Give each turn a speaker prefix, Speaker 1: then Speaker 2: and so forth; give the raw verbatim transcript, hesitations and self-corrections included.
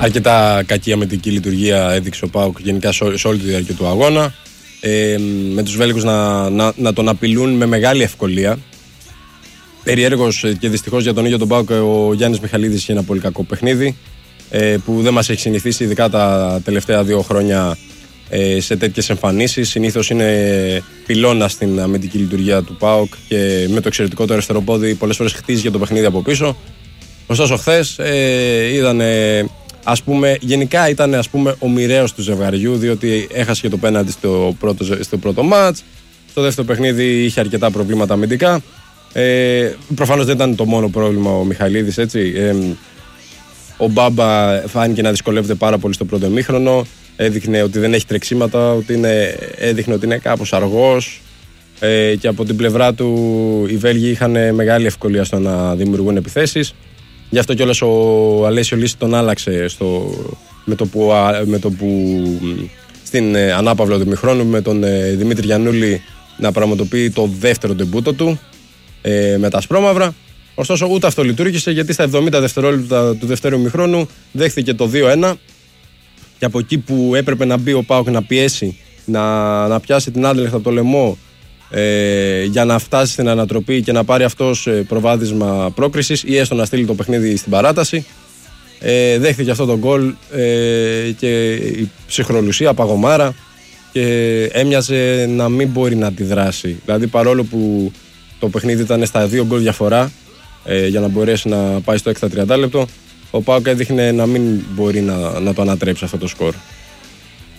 Speaker 1: αρκετά κακή αμυντική λειτουργία έδειξε ο ΠΑΟΚ γενικά σε όλη τη διάρκεια του αγώνα. Ε, με τους Βέλγους να, να, να τον απειλούν με μεγάλη ευκολία. Περιέργως και δυστυχώς για τον ίδιο τον ΠΑΟΚ, ο Γιάννης Μιχαλίδης είχε ένα πολύ κακό παιχνίδι ε, που δεν μας έχει συνηθίσει, ειδικά τα τελευταία δύο χρόνια, ε, σε τέτοιες εμφανίσεις. Συνήθως είναι πυλώνα στην αμυντική λειτουργία του ΠΑΟΚ και με το εξαιρετικό το αριστερό πόδι πολλές φορές χτίζει για το παιχνίδι από πίσω. Ωστόσο, χθες ε, είδαν, ας πούμε, γενικά ήταν, ας πούμε, ο μοιραίος του ζευγαριού, διότι έχασε και το πέναντι στο πρώτο, στο πρώτο μάτς. Στο δεύτερο παιχνίδι είχε αρκετά προβλήματα αμυντικά. Ε, προφανώς δεν ήταν το μόνο πρόβλημα ο Μιχαλίδης, έτσι. Ε, ο Μπάμπα φάνηκε να δυσκολεύεται πάρα πολύ στο πρώτο ημίχρονο. Έδειχνε ότι δεν έχει τρεξίματα, ότι είναι, έδειχνε ότι είναι κάπως αργός. Ε, και από την πλευρά του οι Βέλγοι είχαν μεγάλη ευκολία στο να δημιουργούν επιθέσεις. Γι' αυτό κιόλας ο Αλέσιο Λύση τον άλλαξε στο, με, το που, με το που στην ε, ανάπαυλο του ημιχρόνου, με τον ε, Δημήτρη Γιαννούλη να πραγματοποιεί το δεύτερο ντεμπούτο του ε, με τα ασπρόμαυρα. Ωστόσο, ούτε αυτό λειτουργήσε, γιατί στα εβδομήντα δευτερόλεπτα του δεύτερου ημιχρόνου δέχθηκε το δύο ένα και από εκεί που έπρεπε να μπει ο ΠΑΟΚ να πιέσει, να, να πιάσει την Άντερλεχτ από το λαιμό ε, για να φτάσει στην ανατροπή και να πάρει αυτός προβάδισμα πρόκρισης ή έστω να στείλει το παιχνίδι στην παράταση, ε, δέχθηκε αυτό το γκολ ε, και η ψυχρολουσία, παγωμάρα, και έμοιαζε να μην μπορεί να αντιδράσει. Δηλαδή, παρόλο που το παιχνίδι ήταν στα δύο γκολ διαφορά ε, για να μπορέσει να πάει στο έξτρα τριάντα λεπτό, ο ΠΑΟΚ έδειχνε να μην μπορεί να, να το ανατρέψει αυτό το σκορ.